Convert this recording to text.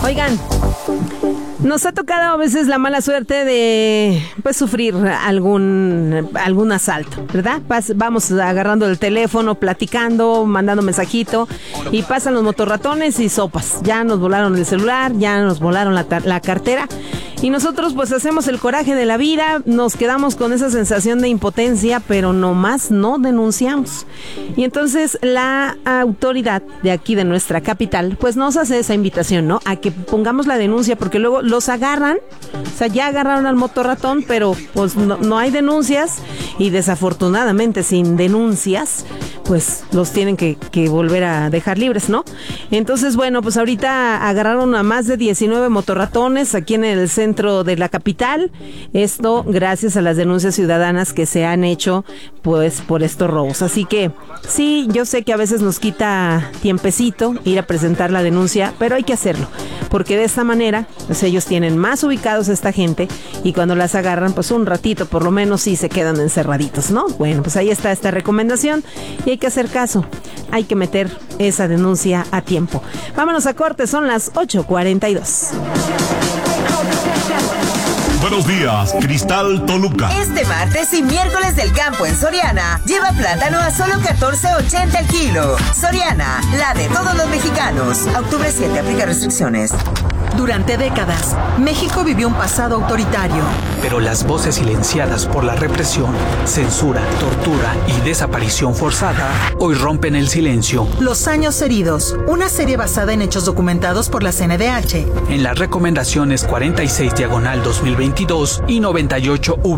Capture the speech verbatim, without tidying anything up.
Oigan, nos ha tocado a veces la mala suerte de pues sufrir algún algún asalto, ¿verdad? Pas, vamos agarrando el teléfono, platicando, mandando mensajito y pasan los motorratones y sopas. Ya nos volaron el celular, ya nos volaron la, la cartera y nosotros pues hacemos el coraje de la vida, nos quedamos con esa sensación de impotencia, pero nomás no denunciamos. Y entonces la autoridad de aquí de nuestra capital pues nos hace esa invitación, ¿no? A que pongamos la denuncia porque luego los agarran, o sea, ya agarraron al motorratón, pero pues no, no hay denuncias y desafortunadamente sin denuncias, pues los tienen que, que volver a dejar libres, ¿no? Entonces, bueno, pues ahorita agarraron a más de diecinueve motorratones aquí en el centro de la capital. Esto gracias a las denuncias ciudadanas que se han hecho, pues, por estos robos. Así que, sí, yo sé que a veces nos quita tiempecito ir a presentar la denuncia, pero hay que hacerlo, porque de esta manera, pues ellos tienen más ubicados a esta gente y cuando las agarran, pues un ratito, por lo menos sí se quedan encerraditos, ¿no? Bueno, pues ahí está esta recomendación y hay que hacer caso, hay que meter esa denuncia a tiempo. Vámonos a corte, son las ocho cuarenta y dos. Buenos días, Cristal Toluca. Este martes y miércoles del campo en Soriana, lleva plátano a solo catorce ochenta el kilo. Soriana, la de todos los mexicanos. Octubre siete, aplica restricciones. Durante décadas, México vivió un pasado autoritario. Pero las voces silenciadas por la represión, censura, tortura y desaparición forzada hoy rompen el silencio. Los años heridos, una serie basada en hechos documentados por la C N D H. En las recomendaciones cuarenta y seis diagonal dos mil veintidós y noventa y ocho V.